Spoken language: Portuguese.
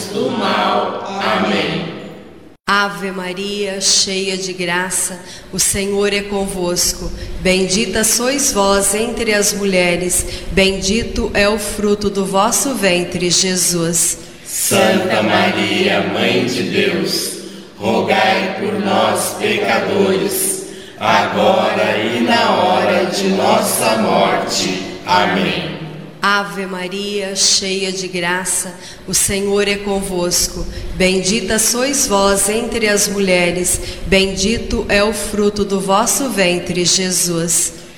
do mal. Amém. Ave Maria, cheia de graça, o Senhor é convosco. Bendita sois vós entre as mulheres, bendito é o fruto do vosso ventre, Jesus. Santa Maria, Mãe de Deus, rogai por nós, pecadores, agora e na hora de nossa morte. Amém. Ave Maria, cheia de graça, o Senhor é convosco. Bendita sois vós entre as mulheres, bendito é o fruto do vosso ventre, Jesus.